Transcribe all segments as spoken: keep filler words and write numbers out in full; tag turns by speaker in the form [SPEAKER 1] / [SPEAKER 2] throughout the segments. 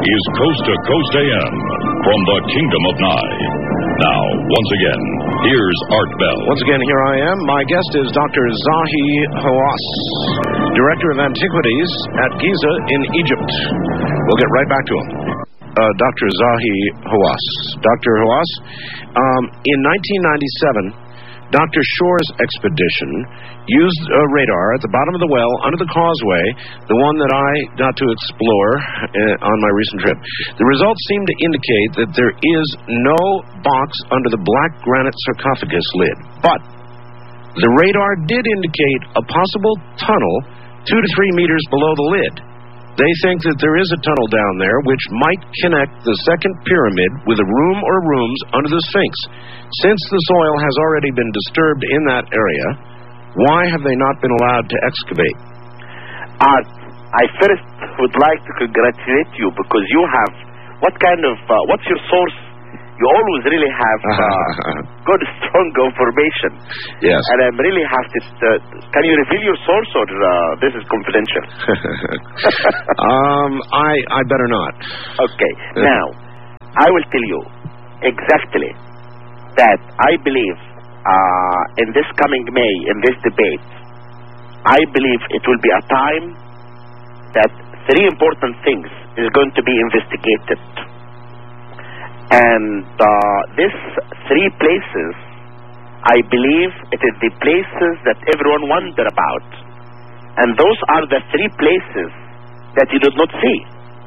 [SPEAKER 1] is Coast to Coast A M from the Kingdom of Nye. Now, once again, here's Art Bell.
[SPEAKER 2] Once again, here I am. My guest is Doctor Zahi Hawass, Director of Antiquities at Giza in Egypt. We'll get right back to him. Uh, Doctor Zahi Hawass. Doctor Hawass, um, in nineteen ninety-seven, Doctor Shore's expedition used a radar at the bottom of the well under the causeway, the one that I got to explore uh, on my recent trip. The results seem to indicate that there is no box under the black granite sarcophagus lid. But the radar did indicate a possible tunnel two to three meters below the lid. They think that there is a tunnel down there which might connect the second pyramid with a room or rooms under the Sphinx. Since the soil has already been disturbed in that area, why have they not been allowed to excavate?
[SPEAKER 3] Art, I first would like to congratulate you because you have, what kind of, uh, what's your source? You always really have uh, good, strong information.
[SPEAKER 2] Yes.
[SPEAKER 3] And I'm really happy. Uh, can you reveal your source, or uh, this is confidential?
[SPEAKER 2] um, I I better not.
[SPEAKER 3] Okay. Now, I will tell you exactly that I believe uh, in this coming May, in this debate, I believe it will be a time that three important things is going to be investigated. And uh, these three places, I believe it is the places that everyone wonder about. And those are the three places that you did not see.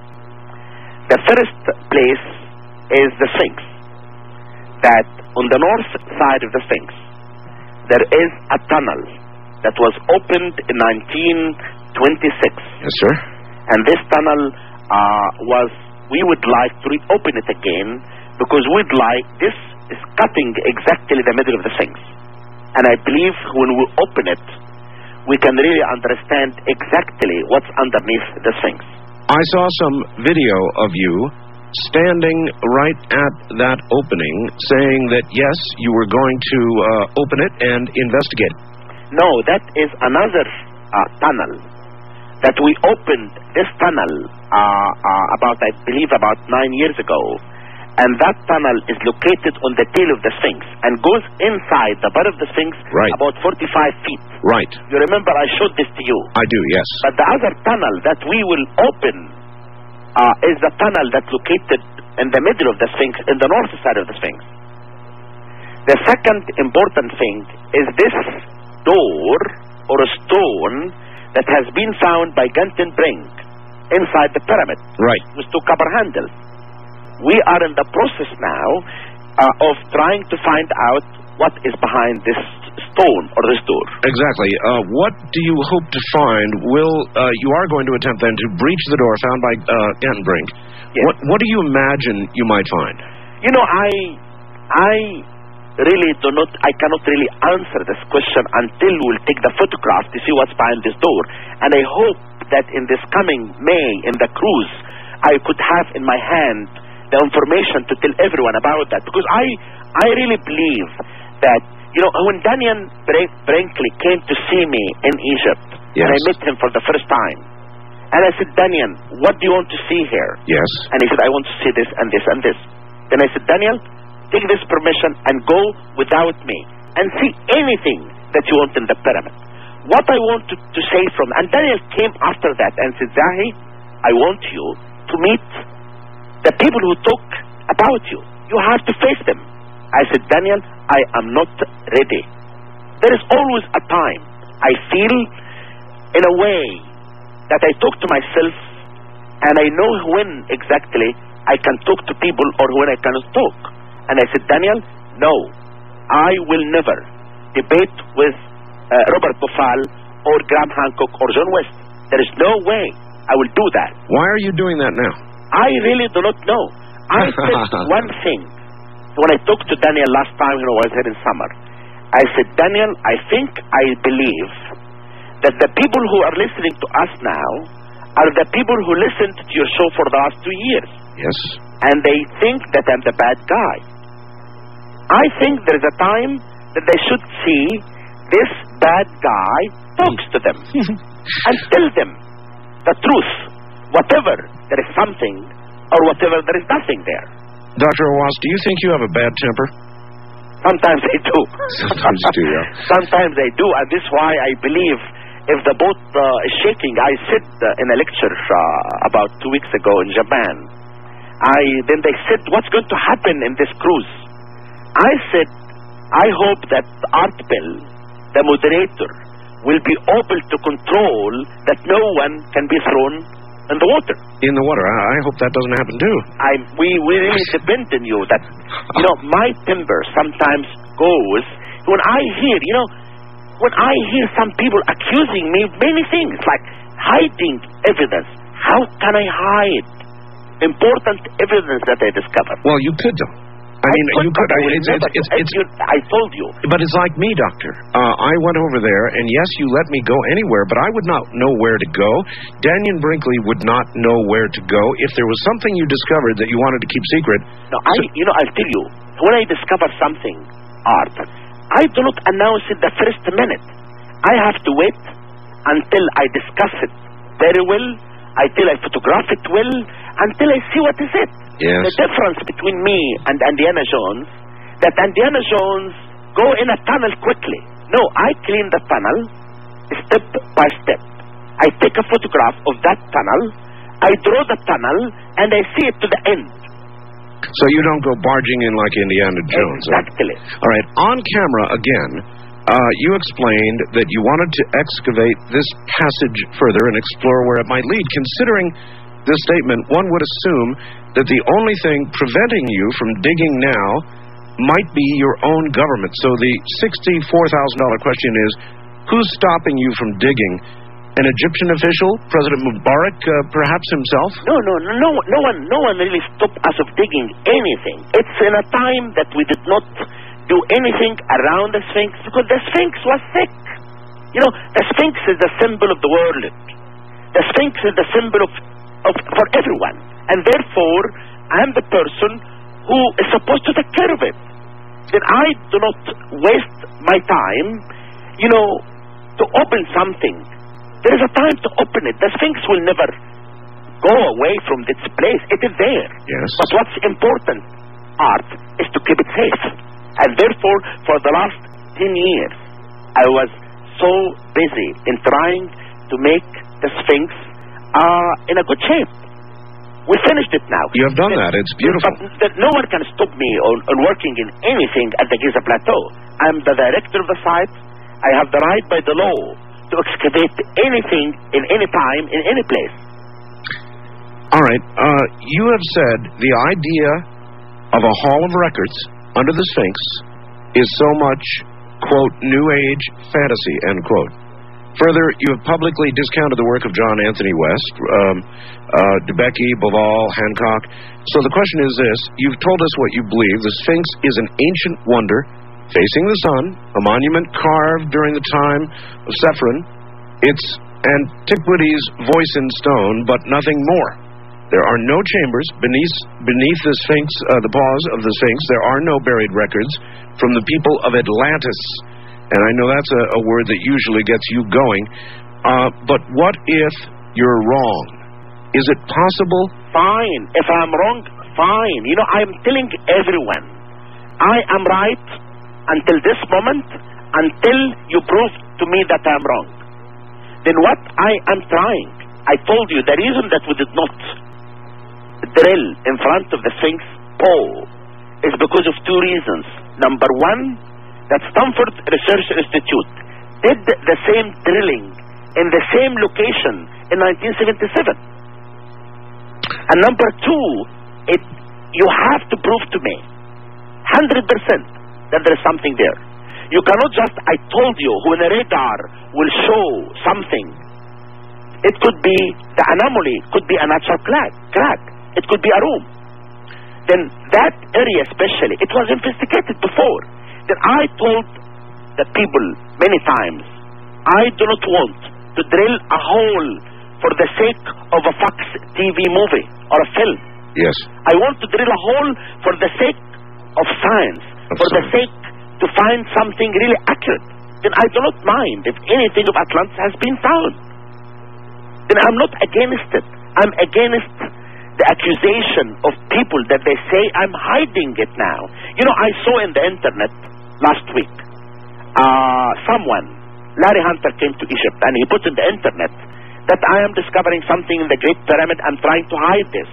[SPEAKER 3] The first place is the Sphinx. That on the north side of the Sphinx, there is a tunnel that was opened in nineteen twenty-six.
[SPEAKER 2] Yes, sir.
[SPEAKER 3] And this tunnel uh, was, we would like to reopen it again, because we'd like, this is cutting exactly the middle of the Sphinx. And I believe when we open it, we can really understand exactly what's underneath the Sphinx.
[SPEAKER 2] I saw some video of you standing right at that opening, saying that, yes, you were going to uh, open it and investigate.
[SPEAKER 3] No, that is another uh, tunnel. That we opened this tunnel uh, uh, about, I believe, about nine years ago. And that tunnel is located on the tail of the Sphinx and goes inside the butt of the Sphinx
[SPEAKER 2] right.
[SPEAKER 3] about forty-five feet.
[SPEAKER 2] Right.
[SPEAKER 3] You remember I showed this to you?
[SPEAKER 2] I do, yes.
[SPEAKER 3] But the other tunnel that we will open uh, is the tunnel that's located in the middle of the Sphinx, in the north side of the Sphinx. The second important thing is this door or a stone that has been found by Ganten Brink inside the pyramid.
[SPEAKER 2] Right.
[SPEAKER 3] With two copper handles. We are in the process now uh, of trying to find out what is behind this stone or this door.
[SPEAKER 2] Exactly. Uh, what do you hope to find? Will uh, you are going to attempt then to breach the door found by uh, Ganten Brink?
[SPEAKER 3] Yes.
[SPEAKER 2] What What do you imagine you might find?
[SPEAKER 3] You know, I I really do not. I cannot really answer this question until we'll take the photograph to see what's behind this door. And I hope that in this coming May in the cruise, I could have in my hand the information to tell everyone about that, because I I really believe that, you know, when Daniel Brinkley came to see me in Egypt,
[SPEAKER 2] yes.
[SPEAKER 3] and I met him for the first time, and I said, Daniel, what do you want to see here?
[SPEAKER 2] Yes.
[SPEAKER 3] And he said, I want to see this and this and this. Then I said, Daniel, take this permission and go without me and see anything that you want in the pyramid. What I want to, to say from, and Daniel came after that and said, Zahi, I want you to meet the people who talk about you. You have to face them. I said, Daniel, I am not ready. There is always a time I feel in a way that I talk to myself and I know when exactly I can talk to people or when I cannot talk. And I said, Daniel, no, I will never debate with uh, Robert Bofal or Graham Hancock or John West. There is no way I will do that.
[SPEAKER 2] Why are you doing that now?
[SPEAKER 3] I really do not know. I said one thing when I talked to Daniel last time when I was here in summer. I said, Daniel, I think, I believe that the people who are listening to us now are the people who listened to your show for the last two years.
[SPEAKER 2] Yes.
[SPEAKER 3] And they think that I'm the bad guy. I think there is a time that they should see this bad guy talks to them and tell them the truth. Whatever, there is something or whatever, there is nothing there.
[SPEAKER 2] Doctor Hawass, do you think you have a bad temper?
[SPEAKER 3] Sometimes I do.
[SPEAKER 2] Sometimes you do, yeah.
[SPEAKER 3] Sometimes I do, and this is why I believe if the boat uh, is shaking, I said uh, in a lecture uh, about two weeks ago in Japan, I then they said, what's going to happen in this cruise? I said, I hope that Art Bell, the moderator, will be able to control that no one can be thrown in the water.
[SPEAKER 2] In the water. I, I hope that doesn't happen too.
[SPEAKER 3] I we, we really depend on you. That, you know, my temper sometimes goes when I hear, you know, when I hear some people accusing me of many things, like hiding evidence. How can I hide important evidence that I discovered?
[SPEAKER 2] Well, you could, though. I mean,
[SPEAKER 3] I
[SPEAKER 2] you could. I, it's,
[SPEAKER 3] never,
[SPEAKER 2] it's, it's, it's,
[SPEAKER 3] you, I told you.
[SPEAKER 2] But it's like me, Doctor. Uh, I went over there, and yes, you let me go anywhere, but I would not know where to go. Daniel Brinkley would not know where to go. If there was something you discovered that you wanted to keep secret...
[SPEAKER 3] No, I,
[SPEAKER 2] so,
[SPEAKER 3] you know, I'll tell you. When I discover something, Art, I do not announce it the first minute. I have to wait until I discuss it very well, until I photograph it well, until I see what is it.
[SPEAKER 2] Yes.
[SPEAKER 3] The difference between me and Indiana Jones, that Indiana Jones go in a tunnel quickly. No, I clean the tunnel step by step. I take a photograph of that tunnel, I draw the tunnel, and I see it to the end.
[SPEAKER 2] So you don't go barging in like Indiana Jones.
[SPEAKER 3] Exactly.
[SPEAKER 2] Huh? All right. On camera again, uh, you explained that you wanted to excavate this passage further and explore where it might lead. Considering this statement, one would assume that the only thing preventing you from digging now might be your own government. So the sixty-four thousand dollars question is, who's stopping you from digging? An Egyptian official, President Mubarak, uh, perhaps himself?
[SPEAKER 3] No, no, no, no, no one, no one really stopped us of digging anything. It's in a time that we did not do anything around the Sphinx because the Sphinx was sick. You know, the Sphinx is the symbol of the world. The Sphinx is the symbol of, of for everyone, and therefore I am the person who is supposed to take care of it. Then I do not waste my time, you know, to open something. There is a time to open it. The Sphinx will never go away from its place. It is there.
[SPEAKER 2] Yes.
[SPEAKER 3] But what's important, Art, is to keep it safe. And therefore, for the last ten years, I was so busy in trying to make the Sphinx uh, in a good shape. We finished it now.
[SPEAKER 2] You have done that. It's beautiful.
[SPEAKER 3] But no one can stop me on, on working in anything at the Giza Plateau. I'm the director of the site. I have the right by the law to excavate anything in any time, in any place.
[SPEAKER 2] All right. Uh, you have said the idea of a hall of records under the Sphinx is so much, quote, New Age fantasy, end quote. Further, you have publicly discounted the work of John Anthony West, um, uh, DeBakey, Boval, Hancock. So the question is this. You've told us what you believe. The Sphinx is an ancient wonder facing the sun, a monument carved during the time of Sephron. It's antiquity's voice in stone, but nothing more. There are no chambers beneath beneath the Sphinx, uh, the paws of the Sphinx. There are no buried records from the people of Atlantis. And I know that's a, a word that usually gets you going. Uh, but what if you're wrong? Is it possible?
[SPEAKER 3] Fine. If I'm wrong, fine. You know, I'm telling everyone, I am right until this moment, until you prove to me that I'm wrong. Then what I am trying, I told you the reason that we did not drill in front of the Sphinx pole is because of two reasons. Number one, that Stanford Research Institute did the same drilling in the same location in nineteen seventy-seven. And number two, it you have to prove to me one hundred percent that there is something there. You cannot just, I told you, when a radar will show something, it could be, the anomaly could be a natural crack, crack. It could be a room. Then that area especially, it was investigated before. Then I told the people many times, I do not want to drill a hole for the sake of a Fox T V movie or a film.
[SPEAKER 2] Yes.
[SPEAKER 3] I want to drill a hole for the sake of science,
[SPEAKER 2] of
[SPEAKER 3] for
[SPEAKER 2] science.
[SPEAKER 3] the sake to find something really accurate. Then I do not mind if anything of Atlantis has been found. Then I'm not against it. I'm against the accusation of people that they say I'm hiding it now. You know, I saw in the internet last week, uh, someone, Larry Hunter, came to Egypt and he put in the internet that I am discovering something in the Great Pyramid. I'm trying to hide this.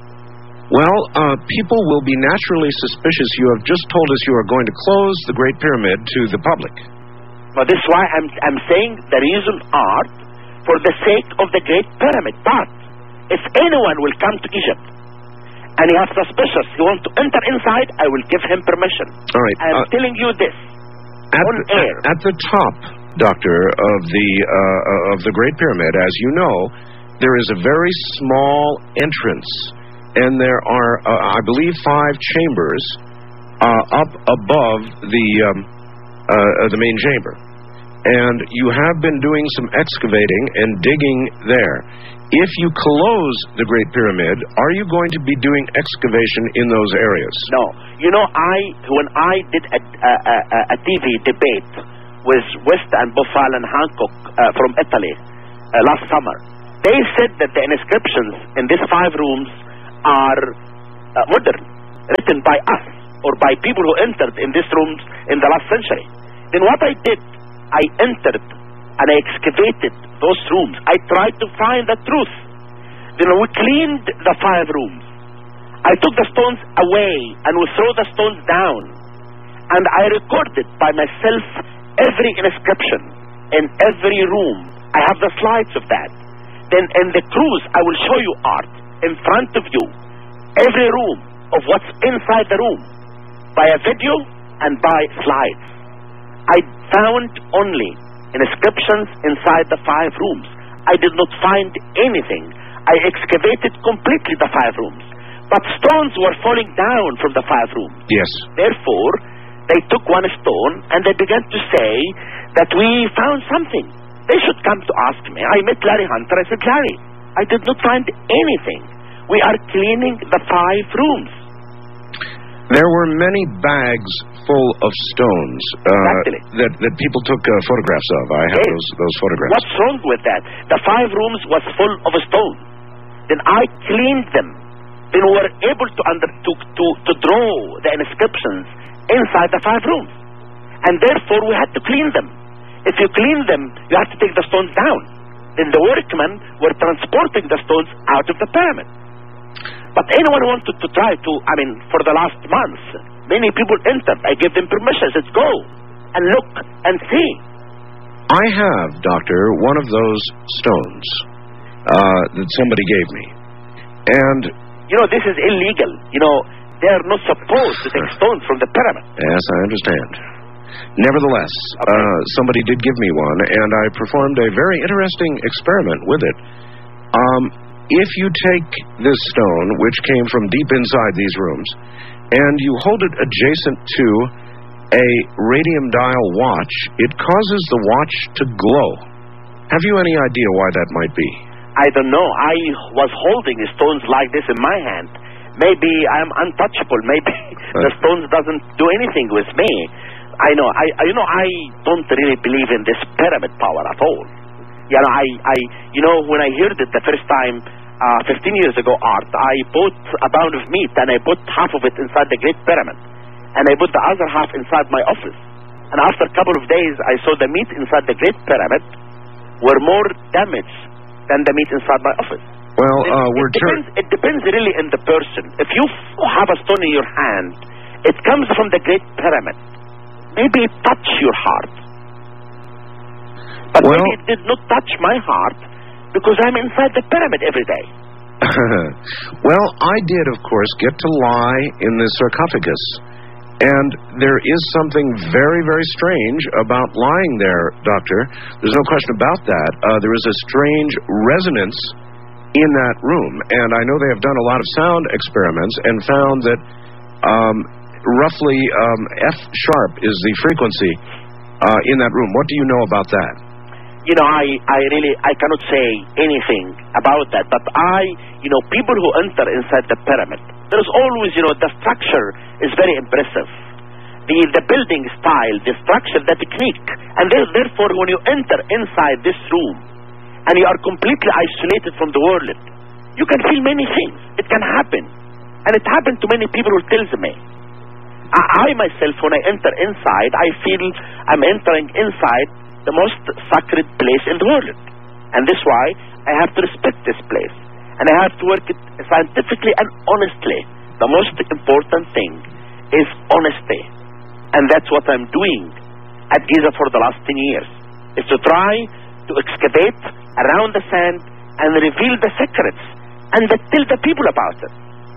[SPEAKER 2] Well, uh, people will be naturally suspicious. You have just told us you are going to close the Great Pyramid to the public.
[SPEAKER 3] Well, this is why I'm, I'm saying the reason art for the sake of the Great Pyramid. But if anyone will come to Egypt and he has suspicious, he wants to enter inside, I will give him permission.
[SPEAKER 2] All right.
[SPEAKER 3] I'm
[SPEAKER 2] uh,
[SPEAKER 3] telling you this
[SPEAKER 2] at
[SPEAKER 3] on
[SPEAKER 2] the,
[SPEAKER 3] air.
[SPEAKER 2] At the top, Doctor, of the uh, of the Great Pyramid, as you know, there is a very small entrance, and there are, uh, I believe, five chambers uh, up above the um, uh, the main chamber. And you have been doing some excavating and digging there. If you close the Great Pyramid, are you going to be doing excavation in those areas?
[SPEAKER 3] No. You know, I when I did a, a, a, a T V debate with West and Boffal and Hancock uh, from Italy uh, last summer, they said that the inscriptions in these five rooms are uh, modern, written by us or by people who entered in these rooms in the last century. Then what I did, I entered and I excavated those rooms. I tried to find the truth. Then we cleaned the five rooms. I took the stones away and we threw the stones down. And I recorded by myself every inscription in every room. I have the slides of that. Then in the cruise, I will show you art in front of you, every room of what's inside the room, by a video and by slides. I found only inscriptions inside the five rooms. I did not find anything. I excavated completely the five rooms. But stones were falling down from the five rooms.
[SPEAKER 2] Yes.
[SPEAKER 3] Therefore, they took one stone and they began to say that we found something. They should come to ask me. I met Larry Hunter. I said, Larry, I did not find anything. We are cleaning the five rooms.
[SPEAKER 2] There were many bags full of stones uh, that, that people took uh, photographs of. I have
[SPEAKER 3] yes.
[SPEAKER 2] those, those photographs.
[SPEAKER 3] What's wrong with that? The five rooms was full of stone. Then I cleaned them. Then we were able to, under, to, to, to draw the inscriptions inside the five rooms. And therefore we had to clean them. If you clean them, you have to take the stones down. Then the workmen were transporting the stones out of the pyramid. But anyone who wanted to try to, I mean, for the last month, many people entered. I gave them permission. I said, go and look and see.
[SPEAKER 2] I have, Doctor, one of those stones uh, that somebody gave me. And,
[SPEAKER 3] you know, this is illegal. You know, they are not supposed to take stones from the pyramid.
[SPEAKER 2] Yes, I understand. Nevertheless,
[SPEAKER 3] okay.
[SPEAKER 2] uh, somebody did give me one, and I performed a very interesting experiment with it. Um... If you take this stone, which came from deep inside these rooms, and you hold it adjacent to a radium dial watch, it causes the watch to glow. Have you any idea why that might be?
[SPEAKER 3] I don't know. I was holding stones like this in my hand. Maybe I'm untouchable. Maybe uh. the stones doesn't do anything with me. I know. I, I you know I don't really believe in this pyramid power at all. You know, I, I, you know, when I heard it the first time, uh, fifteen years ago, Art, I bought a pound of meat and I put half of it inside the Great Pyramid. And I put the other half inside my office. And after a couple of days, I saw the meat inside the Great Pyramid were more damaged than the meat inside my office.
[SPEAKER 2] Well,
[SPEAKER 3] it,
[SPEAKER 2] uh, we're
[SPEAKER 3] it, depends, it depends really on the person. If you have a stone in your hand, it comes from the Great Pyramid. Maybe it touched your heart. But well, maybe it did not touch my heart because I'm inside the pyramid every day.
[SPEAKER 2] Well, I did, of course, get to lie in the sarcophagus. And there is something very, very strange about lying there, Doctor. There's no question about that. Uh, there is a strange resonance in that room. And I know they have done a lot of sound experiments and found that um, roughly um, F sharp is the frequency uh, in that room. What do you know about that?
[SPEAKER 3] You know, I, I really, I cannot say anything about that. But I, you know, people who enter inside the pyramid, there's always, you know, the structure is very impressive. The the building style, the structure, the technique. And there, therefore, when you enter inside this room, and you are completely isolated from the world, You can feel many things. It can happen. And it happened to many people who tells me. I, I myself, when I enter inside, I feel I'm entering inside the most sacred place in the world. And this is why I have to respect this place. And I have to work it scientifically and honestly. The most important thing is honesty. And that's what I'm doing at Giza for the last ten years. Is to try to excavate around the sand and reveal the secrets and to tell the people about it.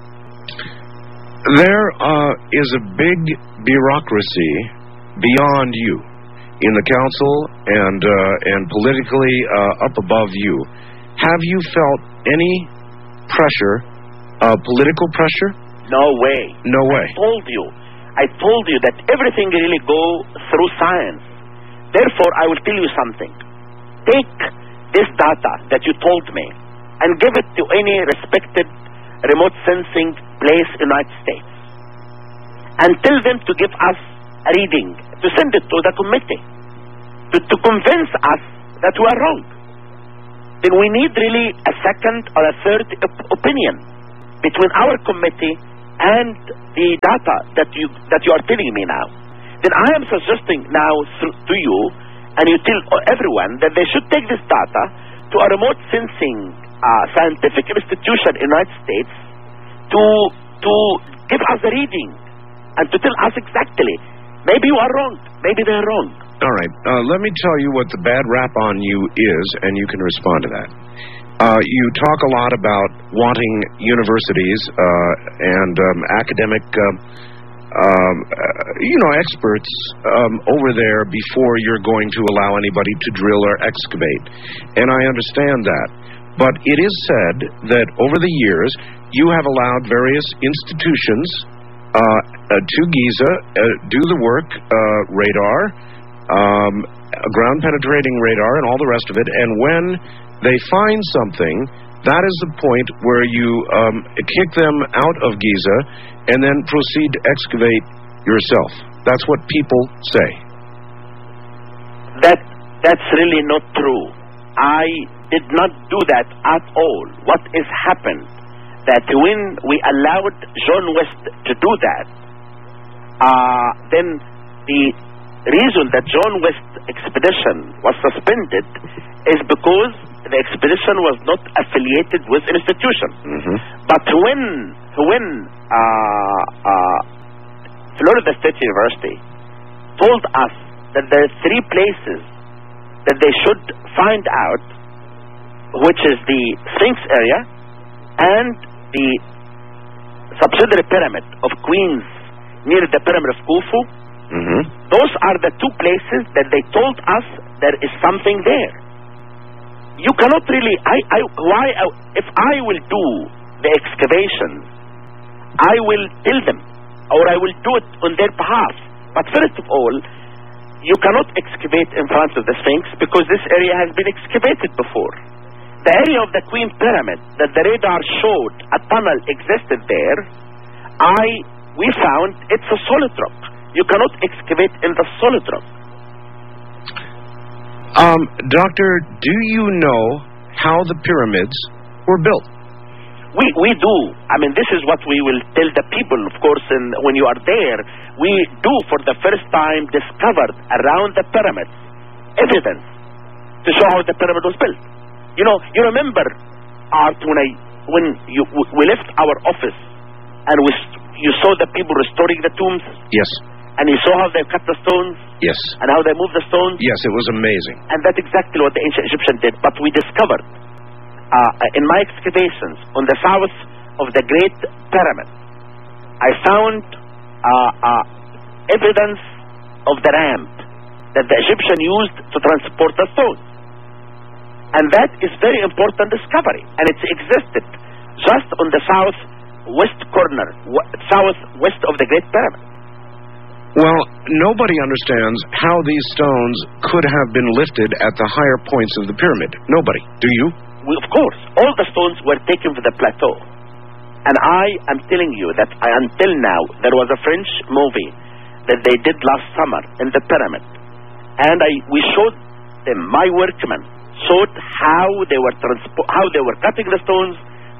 [SPEAKER 2] There uh, is a big bureaucracy beyond you in the council and uh, and politically uh, up above you. Have you felt any pressure, uh, political pressure?
[SPEAKER 3] No way.
[SPEAKER 2] No way.
[SPEAKER 3] I told you. I told you that everything really go through science. Therefore, I will tell you something. Take this data that you told me and give it to any respected remote sensing place in the United States and tell them to give us a reading, to send it to the committee, to, to convince us that we are wrong. Then we need really a second or a third op- opinion between our committee and the data that you that you are telling me now. Then I am suggesting now th- to you, and you tell everyone that they should take this data to a remote sensing uh, scientific institution in the United States to to give us a reading and to tell us exactly. Maybe you are wrong. Maybe they are wrong.
[SPEAKER 2] All right. Uh, let me tell you what the bad rap on you is, and you can respond to that. Uh, you talk a lot about wanting universities uh, and um, academic, um, um, uh, you know, experts um, over there before you're going to allow anybody to drill or excavate. And I understand that. But it is said that over the years, you have allowed various institutions uh, uh, to Giza uh, do the work, uh, radar, um, ground-penetrating radar, and all the rest of it. And when they find something, that is the point where you um, kick them out of Giza and then proceed to excavate yourself. That's what people say.
[SPEAKER 3] That that's really not true. I did not do that at all. What has happened that when we allowed John West to do that, uh, then the reason that John West expedition was suspended is because the expedition was not affiliated with an institution.
[SPEAKER 2] Mm-hmm.
[SPEAKER 3] But when when uh, uh, Florida State University told us that there are three places that they should find out, which is the Sphinx area and the subsidiary pyramid of Queens near the pyramid of Khufu,
[SPEAKER 2] mm-hmm.
[SPEAKER 3] those are the two places that they told us there is something there. You cannot really, I, I, why, I, if I will do the excavation, I will tell them, or I will do it on their behalf. But first of all, you cannot excavate in front of the Sphinx because this area has been excavated before. The area of the Queen Pyramid that the radar showed a tunnel existed there, I, we found it's a solid rock. You cannot excavate in the solid rock.
[SPEAKER 2] Um, Doctor, do you know how the pyramids were built?
[SPEAKER 3] We we do. I mean, this is what we will tell the people, of course, and when you are there, we do for the first time discovered around the pyramids evidence to show how the pyramid was built. You know, you remember, Art, when I when you we left our office and we you saw the people restoring the tombs?
[SPEAKER 2] Yes.
[SPEAKER 3] And you saw how they cut the stones?
[SPEAKER 2] Yes.
[SPEAKER 3] And how they moved the stones?
[SPEAKER 2] Yes, it was amazing.
[SPEAKER 3] And that's exactly what the ancient Egyptians did. But we discovered, uh, in my excavations on the south of the Great Pyramid, I found uh, uh, evidence of the ramp that the Egyptian used to transport the stones. And that is very important discovery. And it's existed just on the southwest corner, southwest of the Great Pyramid.
[SPEAKER 2] Well, nobody understands how these stones could have been lifted at the higher points of the pyramid. Nobody. Do you?
[SPEAKER 3] We, of course. All the stones were taken from the plateau. And I am telling you that I, until now, there was a French movie that they did last summer in the pyramid. And I, we showed them, my workmen, showed how they were transpo- how they were cutting the stones,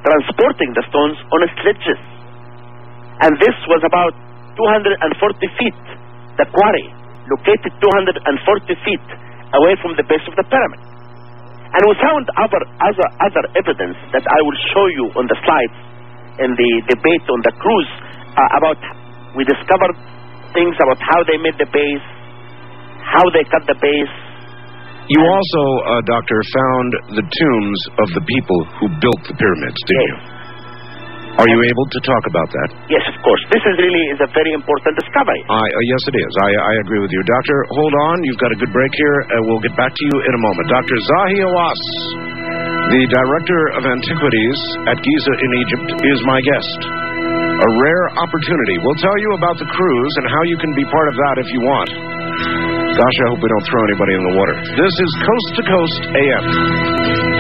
[SPEAKER 3] transporting the stones on sledges. And this was about two hundred forty feet. The quarry located two hundred forty feet away from the base of the pyramid. And we found other, other, other evidence that I will show you on the slides in the debate on the cruise uh, about, we discovered things about how they made the base, how they cut the base.
[SPEAKER 2] You also, uh, Doctor, found the tombs of the people who built the pyramids, didn't
[SPEAKER 3] Yes.
[SPEAKER 2] you? Are you able to talk about that?
[SPEAKER 3] Yes, of course. This is really is a very important discovery.
[SPEAKER 2] I, uh, yes, it is. I, I agree with you. Doctor, hold on. You've got a good break here. Uh, we'll get back to you in a moment. Doctor Zahi Hawass, the Director of Antiquities at Giza in Egypt, is my guest. A rare opportunity. We'll tell you about the cruise and how you can be part of that if you want. Gosh, I hope we don't throw anybody in the water. This is Coast to Coast A M.